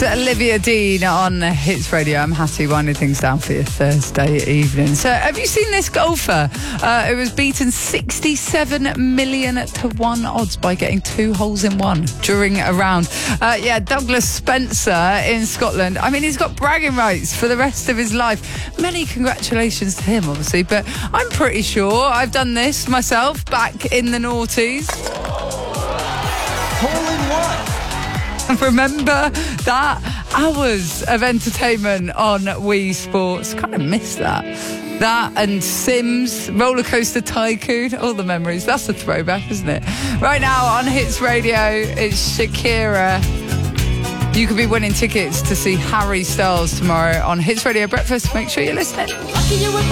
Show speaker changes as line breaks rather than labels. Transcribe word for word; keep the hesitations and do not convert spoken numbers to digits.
Olivia Dean on Hits Radio. I'm Hattie, winding things down for your Thursday evening. So, have you seen this golfer? Uh, it was beaten sixty-seven million to one odds by getting two holes in one during a round. Uh, yeah, Douglas Spencer in Scotland. I mean, he's got bragging rights for the rest of his life. Many congratulations to him, obviously, but I'm pretty sure I've done this myself back in the noughties.
Hole in one.
Remember that? Hours of entertainment on Wii Sports. Kind of miss that. That and Sims, Roller Coaster Tycoon, all the memories. That's a throwback, isn't it? Right now on Hits Radio, it's Shakira. You could be winning tickets to see Harry Styles tomorrow on Hits Radio Breakfast. Make sure you're listening.